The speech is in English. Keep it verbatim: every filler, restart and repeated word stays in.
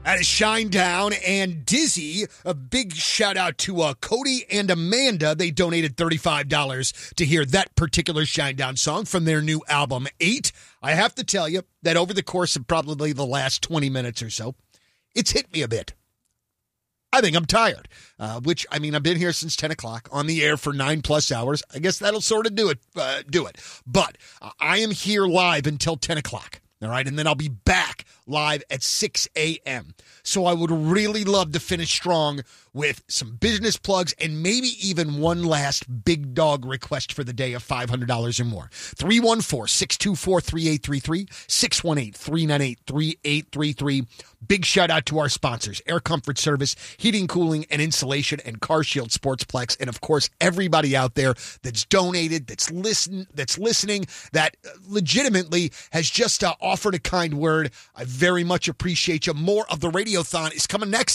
That is Shinedown and Dizzy. A big shout out to uh, Cody and Amanda. They donated thirty-five dollars to hear that particular Shinedown song from their new album, Eight. I have to tell you that over the course of probably the last twenty minutes or so, it's hit me a bit. I think I'm tired, uh, which, I mean, I've been here since ten o'clock on the air for nine plus hours. I guess that'll sort of do it. Uh, do it. But uh, I am here live until ten o'clock. All right, and then I'll be back live at six a.m. So I would really love to finish strong with some business plugs and maybe even one last big dog request for the day of five hundred dollars or more. three one four, six two four, three eight three three, six one eight, three nine eight, three eight three three. Big shout out to our sponsors, Air Comfort Service, Heating, Cooling, and Insulation, and Car Shield Sportsplex, and of course, everybody out there that's donated, that's listen, that's listening, that legitimately has just uh, offered a kind word. I very much appreciate you. More of the Radiothon is coming next.